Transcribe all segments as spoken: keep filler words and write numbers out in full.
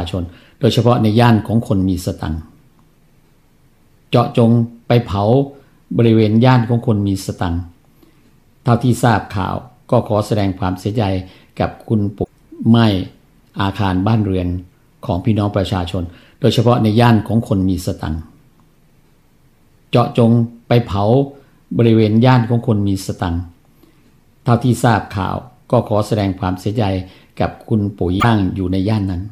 ชนโดยเฉพาะในย่านของคนมีสตังค์เจาะจงไปเผาบริเวณย่านของคนมีสตังค์เท่าที่ทราบข่าวก็ขอแสดงความเสียใจกับคุณปู่ไหม้อาคารบ้านเรือนของพี่น้องประชาชนโดยเฉพาะในย่านของคนมีสตังค์เจาะจงไปเผาบริเวณย่านของคนมีสตังค์เท่าที่ทราบข่าวก็ขอแสดงความเสียใจกับคุณปู่ย่างอยู่ในย่านนั้น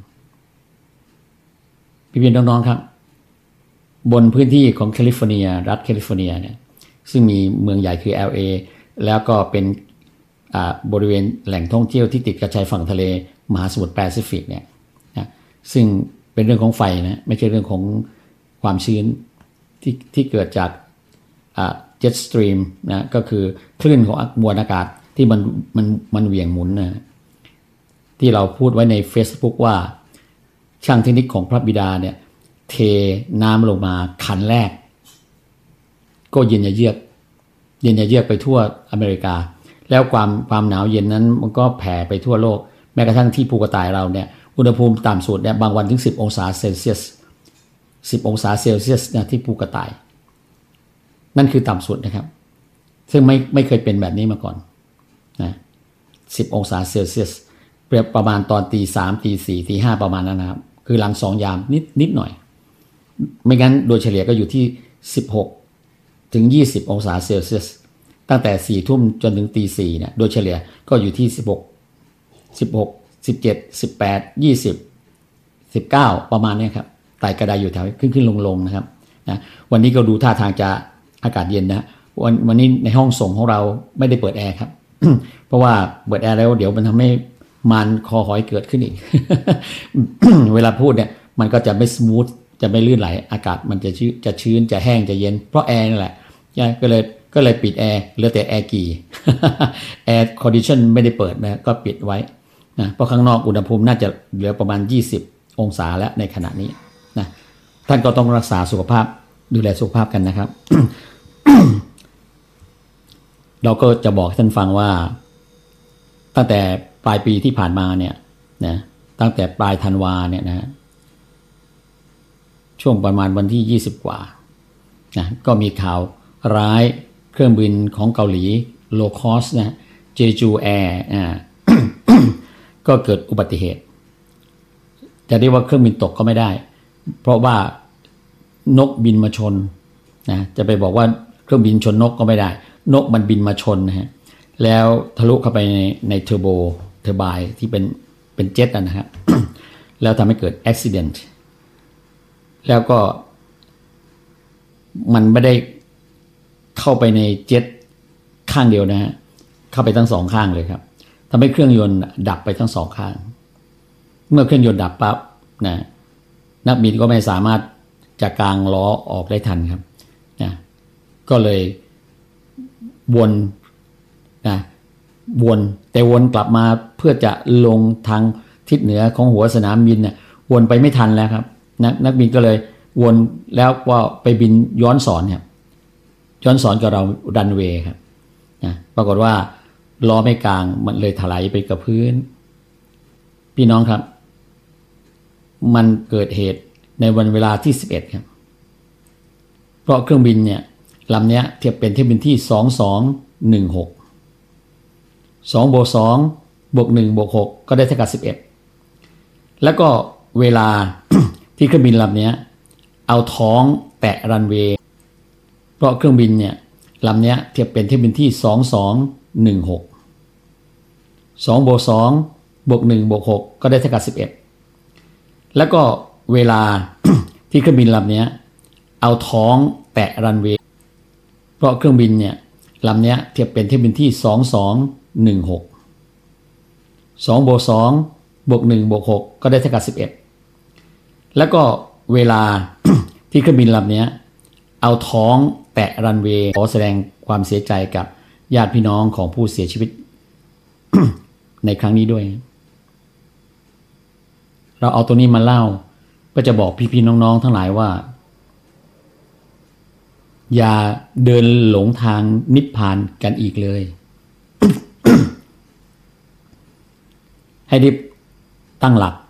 พี่ๆน้องๆครับบนพื้นที่ของแคลิฟอร์เนียรัฐแคลิฟอร์เนียเนี่ยซึ่งมีเมืองใหญ่คือ แอล เอ แล้วก็เป็นบริเวณแหล่งท่องเที่ยวที่ติดกับชายฝั่งทะเลมหาสมุทรแปซิฟิกเนี่ยนะซึ่งเป็นเรื่องของไฟนะไม่ใช่เรื่องของความชื้นที่ที่เกิดจากเจ็ตสตรีมนะก็คือคลื่นของมวลอากาศที่มันมันมันเหวี่ยงหมุนนะที่เราพูดไว้ใน Facebook ว่าช่างเทคนิคของพระบิดาเนี่ยเทน้ำลงมาขันแรกก็เย็นยะเยือกเย็นยะเยือกไปทั่วอเมริกาแล้วความความหนาวเย็นนั้นมันก็แผ่ไปทั่วโลกแม้กระทั่งที่ภูกระต่ายเราเนี่ยอุณหภูมิต่ำสุดเนี่ยบางวันถึงสิบองศาเซลเซียสสิบองศาเซลเซียสนะที่ภูกระต่ายนั่นคือต่ำสุดนะครับซึ่งไม่ไม่เคยเป็นแบบนี้มาก่อนนะสิบองศาเซลเซียสเปรียบประมาณตอนตีสามตีสี่ตีห้าประมาณนั้นนะครับคือหลังสองยามนิดนิดหน่อยไม่งั้นโดยเฉลี่ยก็อยู่ที่สิบหกถึงยี่สิบองศาเซลเซียสตั้งแต่สี่ทุ่มจนถึงตีสี่เนี่ยโดยเฉลี่ยก็อยู่ที่สิบหก สิบหก สิบเจ็ด สิบแปด ยี่สิบ สิบเก้าประมาณนี้ครับไต่กระไดอยู่แถวขึ้นขึ้นลงลงนะครับนะวันนี้ก็ดูท่าทางจะอากาศเย็นนะวันวันนี้ในห้องส่งของเราไม่ได้เปิดแอร์ครับ เพราะว่าเปิดแอร์แล้วเดี๋ยวมันทำให้มันคอหอยเกิดขึ้นอีก เวลาพูดเนี่ยมันก็จะไม่สมูทจะไม่ลื่นไหลอากาศมันจะชื้นจะชื้นจะแห้งจะเย็นเพราะแอร์นั่นแหละก็เลยก็เลยปิดแอร์เหลือแต่แอร์กี่ แอร์คอนดิชันไม่ได้เปิดนะก็ปิดไว้นะเพราะข้างนอกอุณหภูมิน่าจะเหลือประมาณยี่สิบองศาแล้วในขณะนี้นะท่านก็ต้องรักษาสุขภาพดูแลสุขภาพกันนะครับ เราก็จะบอกให้ท่านฟังว่าตั้งแต่ปลายปีที่ผ่านมาเนี่ยนะตั้งแต่ปลายธันวาเนี่ยนะช่วงประมาณวันที่ยี่สิบกว่านะก็มีข่าวร้ายเครื่องบินของเกาหลีโลคอสนะเจจูแอร์อ่า ก็เกิดอุบัติเหตุจะเรียกว่าเครื่องบินตกก็ไม่ได้เพราะว่านกบินมาชนนะจะไปบอกว่าเครื่องบินชนนกก็ไม่ได้นกมันบินมาชนนะฮะแล้วทะลุเข้าไปในในเทอร์โบเทอร์ไบน์ที่เป็นเป็นเจ็ตนะฮะ แล้วทำให้เกิดอุบัติเหตุแล้วก็มันไม่ได้เข้าไปในเจ็ตข้างเดียวนะฮะเข้าไปทั้งสองข้างเลยครับทำให้เครื่องยนต์ดับไปทั้งสองข้างเมื่อเครื่องยนต์ดับปั๊บนะนักบินก็ไม่สามารถจะกางล้อออกได้ทันครับนะก็เลยวนนะวนแต่วนกลับมาเพื่อจะลงทางทิศเหนือของหัวสนามบินเนี่ยวนไปไม่ทันแล้วครับนักนักบินก็เลยวนแล้วก็ไปบินย้อนสอนครับย้อนสอนกับเรารันเวย์ครับนะปรากฏว่าล้อไม่กลางมันเลยถลายไปกับพื้นพี่น้องครับมันเกิดเหตุในวันเวลาที่สิบเอ็ดครับเพราะเครื่องบินเนี่ยลำนี้เทียบเป็นเที่ยวบินที่สองสองหนึ่งหก สองบวกสองบวกหนึ่งบวกหกก็ได้เท่ากับสิบเอ็ดแล้วก็เวลา ที่เครื่องบินลำนี้เอาท้องแตะรันเวย์เพราะเครื่องบินเนี่ยลำนี้เทียบเป็นเที่ยวบินที่สองสองหนึ่งหก สองบวกสองบวกหนึ่งบวกหกก็ได้เท่ากับสิบเอ็ดแล้วก็เวลา ที่เครื่องบินลำนี้เอาท้องแตะรันเวย์เพราะเครื่องบินเนี่ยลำนี้เทียบเป็นเที่ยวบินที่สองสองหนึ่งหก สองบวกสองบวกหนึ่งบวกหกก็ได้เท่ากับสิบเอ็ดแล้วก็เวลา ที่เครื่องบินลำนี้เอาท้องแตะรันเวย์ขอแสดงความเสียใจกับญาติพี่น้องของผู้เสียชีวิต ในครั้งนี้ด้วยเราเอาตัวนี้มาเล่าก็จะบอกพี่ๆน้องๆทั้งหลายว่าอย่าเดินหลงทางนิพพานกันอีกเลย ให้รีบตั้งหลัก